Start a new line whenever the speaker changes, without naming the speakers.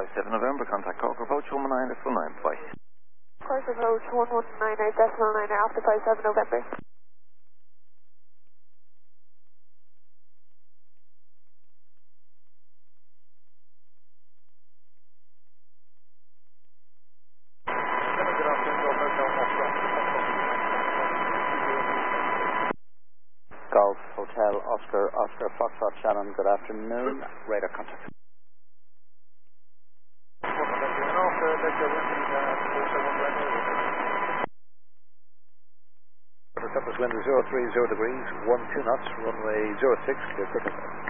57 November, contact Cork approach 119.9, bye.
Cork approach 119.9 after 57 November.
Golf Hotel Oscar Foxtrot Shannon, good afternoon. Radar contact.
Compass wind 030 degrees, 12 knots, runway 06, clear.